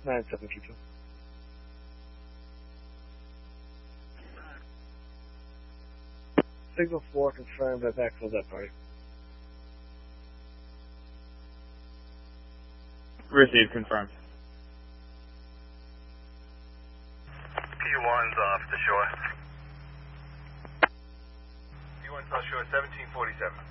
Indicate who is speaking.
Speaker 1: 9722. Signal 4 confirmed. I backfilled that party.
Speaker 2: Received, confirmed.
Speaker 3: P1's off the shore. P1's off shore, 1747.